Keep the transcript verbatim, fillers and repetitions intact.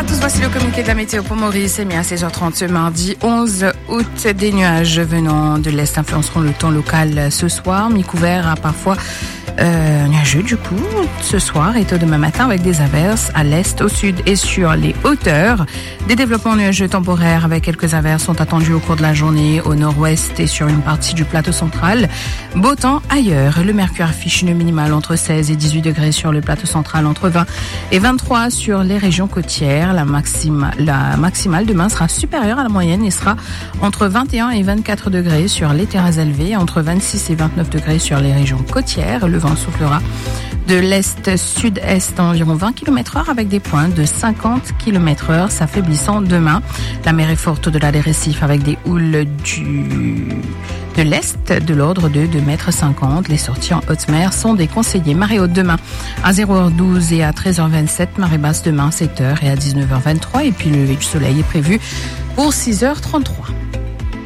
à tous, voici le communiqué de la météo pour Maurice. C'est bien à seize heures trente ce mardi onze août. Des nuages venant de l'est influenceront le temps local ce soir. Mi-couvert à parfois euh, nuageux du coup ce soir et tôt demain matin avec des averses à l'est, au sud et sur les hauteurs. Des développements nuageux temporaires avec quelques averses sont attendus au cours de la journée au nord-ouest et sur une partie du plateau central. Beau temps ailleurs. Le mercure affiche une minimale entre seize et dix-huit degrés sur le plateau central, entre vingt et vingt-trois sur les régions côtières. La, maxima, la maximale demain sera supérieure à la moyenne et sera entre vingt et un et vingt-quatre degrés sur les terrasses élevées, entre vingt-six et vingt-neuf degrés sur les régions côtières. Le vent soufflera de l'est-sud-est à environ vingt kilomètres heure avec des pointes de cinquante kilomètres heure, s'affaiblissant demain. La mer est forte au-delà des récifs avec des houles du... de l'est de l'ordre de deux mètres cinquante. Les sorties en haute mer sont déconseillées. Marée haute demain à zéro heure douze et à treize heures vingt-sept. Marée basse demain à sept heures et à dix-neuf heures vingt-trois. Et puis le lever du soleil est prévu pour six heures trente-trois.